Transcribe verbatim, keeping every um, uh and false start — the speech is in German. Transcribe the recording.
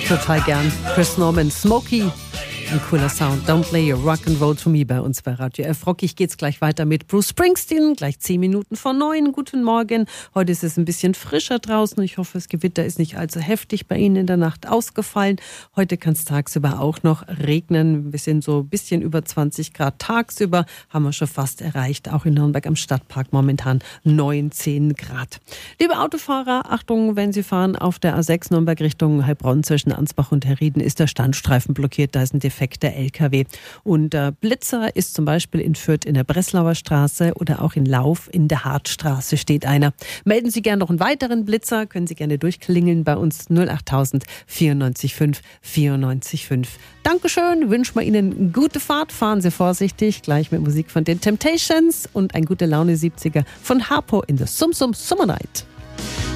total gern. Chris Norman, Smokey. Ein cooler Sound. Don't play your rock and roll to me bei uns bei Radio F. Rockig geht's gleich weiter mit Bruce Springsteen. Gleich zehn Minuten vor neun. Guten Morgen. Heute ist es ein bisschen frischer draußen. Ich hoffe, das Gewitter ist nicht allzu heftig bei Ihnen in der Nacht ausgefallen. Heute kann es tagsüber auch noch regnen. Wir sind so ein bisschen über zwanzig Grad tagsüber. Haben wir schon fast erreicht. Auch in Nürnberg am Stadtpark momentan neunzehn Grad. Liebe Autofahrer, Achtung, wenn Sie fahren auf der A sechs Nürnberg Richtung Heilbronn zwischen Ansbach und Herrieden ist der Standstreifen blockiert. Da ist ein Defekt der L K W. Und der Blitzer ist zum Beispiel in Fürth in der Breslauer Straße oder auch in Lauf in der Hartstraße steht einer. Melden Sie gerne noch einen weiteren Blitzer, können Sie gerne durchklingeln bei uns null acht tausend vierundneunzig fünf vierundneunzig fünf. Dankeschön, wünschen wir Ihnen eine gute Fahrt, fahren Sie vorsichtig, gleich mit Musik von den Temptations und ein gute Laune siebziger von Harpo in the Sum Sum Summer Night.